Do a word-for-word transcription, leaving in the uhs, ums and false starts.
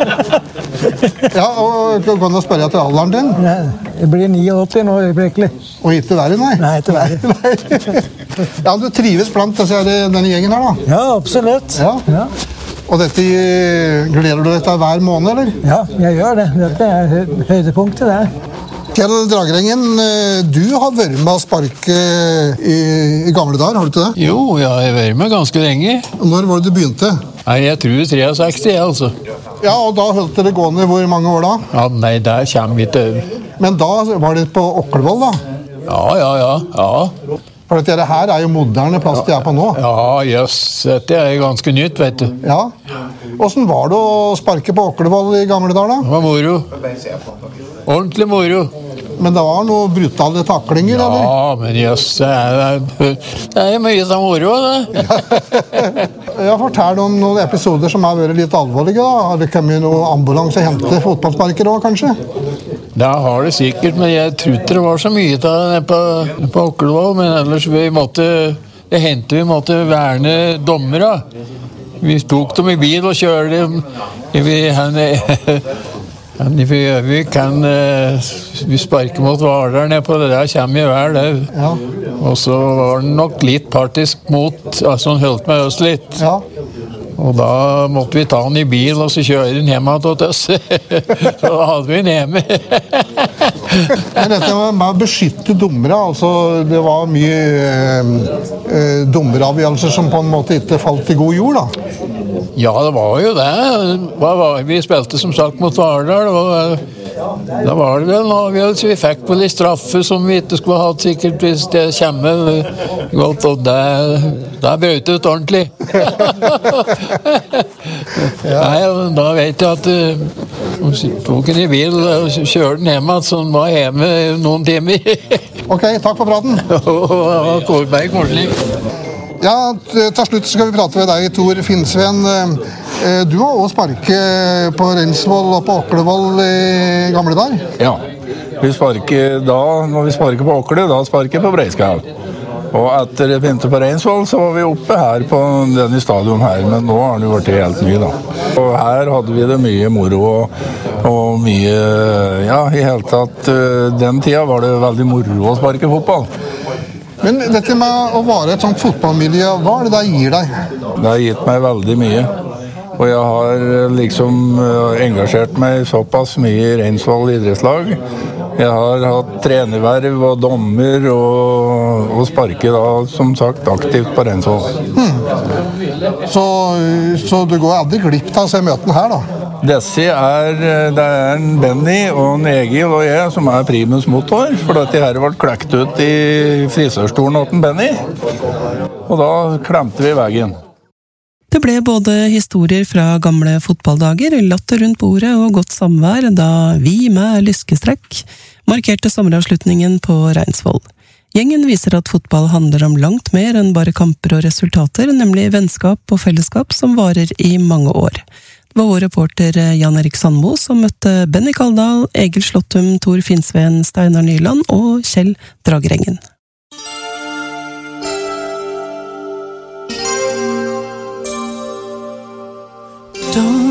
Ja, og kan du spørre etter alderen din? Nei, jeg blir åttioni nå, øyeblikkelig. Og ikke verre, nei? Nei, ikke verre. Ja, du trives blant denne gjengen her, da? Ja, absolutt. Ja. Ja. Og dette, gleder du deg til hver måned, eller? Ja, jeg gjør det. Dette er høydepunktet der. Kjell Dragrengen, du har vært med å sparke i, i gamle dager, har du ikke det? Jo, jeg har vært med ganske lenge. Når var det du begynte? Nei, jeg tror sekstitre, altså. Ja, og da holdt det gående hvor mange år da? Ja, nei, der kommer vi til. Men da var det på Oklevold, da? Ja, ja, ja, ja. For dette her er jo moderne plass de er på nå. Ja, jøss, dette er ganske nytt, vet du. Ja. Hvordan var det å sparke på Oklevold i gamle dager, da? Det var moro. Ordentlig moro. Men det var noen brutale taklinger, ja, eller? Ja, men jøss, det er, det er mye som moro, det. Jeg forteller om noen episoder som har vært litt alvorlige, da. Har det kommet noen ambulanse og hentet fotballsparker også, kanskje? Det har det sikkert, men jeg tror ikke det var så mye av det på, på Oklevold, men ellers vi måtte, det hendte vi måtte verne dommere. Vi tok dem i bil og kjørte dem. Vi, henne, henne for Gjøvik, han, vi sparket mot Hvaler ned på det der, kommer i hver det. Ja. Og så var den nok litt partisk mot, altså han holdt med oss litt. Ja. Og da måtte vi ta den i bil, og så kjøre den hjemme til oss. Så da hadde vi den hjemme. Men dette med å beskytte dommere, altså det var mye eh, dommeravgjørelser som på en måte ikke falt i god jord, da? Ja, det var jo det. Hva var, vi spilte som sagt mot Vardal, og da var det vel en avgjørelse. Vi fikk vel i straffe som vi ikke skulle ha hatt sikkert hvis det kommer godt, og det, det brøt ut ordentlig. Ja. Nei, da vet jeg at uh, tok den i bil og kjørte den hjemme, så den var hjemme noen timer. Ok, takk for praten. Og Kårberg Korsling. Ja, til slutt skal vi prate med deg, Tor Finnsveen. Du har også sparket på Reinsvoll og på Oklevold i gamle dager? Ja, vi sparker da, når vi sparker på Okle, da sparker vi på Breiskau. Og etter jeg begynte på Reinsvoll, så var vi oppe her på denne stadion her, men nå har det jo vært helt mye da. Og her hadde vi det mye moro og, og mye, ja, i hele tatt, den tida var det veldig moro å sparke fotball. Men dette med å være et sånt fotballmiljø, hva er det det gir deg? Det har gitt meg veldig mye. Og jeg har liksom engasjert meg såpass mye i Reinsvoll idrettslag. Jeg har hatt trenerverv og dommer og, og sparket da, som sagt, aktivt på Reinsvoll. Hmm. Så, så du går aldri glipp av å se møtene her da? Disse er, det er en Benny og en Egil og jeg som er primus motor, for dette her ble klekt ut i frisørstolen åt en Benny. Og da klemte vi veggen. Det ble både historier fra gamle fotballdager, latter rundt bordet og godt samvær da vi med lyskestrekk markerte sommeravslutningen på Reinsvoll. Gjengen viser at fotball handler om langt mer enn bare kamper og resultater, nemlig vennskap og fellesskap som varer i mange år. Det var vår reporter Jan Erik Sandmo som møtte Benny Kaldal, Egil Slåttum, Tor Finnsveen, Steinar Nyland og Kjell Dragrengen. Don't